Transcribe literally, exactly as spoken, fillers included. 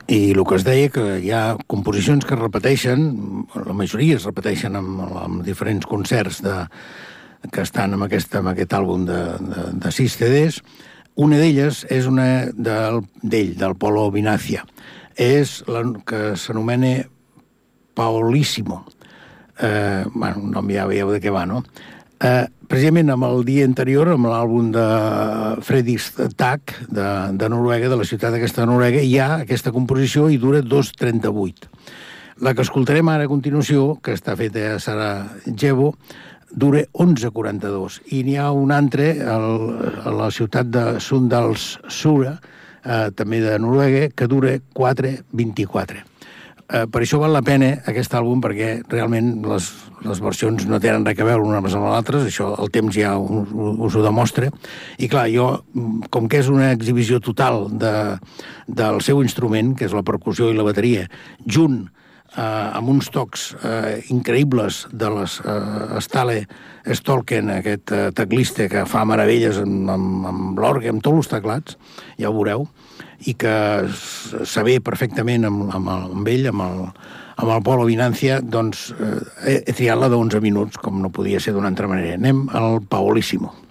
I el que es deia que hi ha composicions que es repeteixen, la majoria es repeteixen amb, amb diferents concerts de, que estan en, aquesta, en aquest àlbum de, de, de sis C Ds. Una d'elles és una del, d'ell, del Polo Vinacia. És la que s'anomena Paolissimo. Eh, bueno, un nom ja veieu de què va, no? Eh, precisament amb el dia anterior, amb l'àlbum de Freddy's Tag de, de Noruega, de la ciutat aquesta de Noruega, hi ha aquesta composició i dura dos trenta-vuit. La que escoltarem ara a continuació, que està feta a Sarajevo, dura onze quaranta-dos. I n'hi ha un altre el, a la ciutat de Sundalsura, eh, també de Noruega, que dura quatre vint-i-quatre. Eh, per això val la pena aquest àlbum, perquè realment les, les versions no tenen res a veure unes amb les altres, això el temps ja us, us ho demostra, i clar, jo, com que és una exhibició total de, del seu instrument, que és la percussió i la bateria, junt eh, amb uns tocs eh, increïbles de les eh, Stale Stolken, aquest eh, teclista que fa meravelles amb, amb, amb l'orgue, amb tots els teclats, ja ho veureu, i que saber perfectament amb, amb, el, amb ell, amb el, amb el Polo Vinacia, doncs eh, he triat la d'onze minuts, com no podia ser d'una altra manera. Anem al Paolissimo.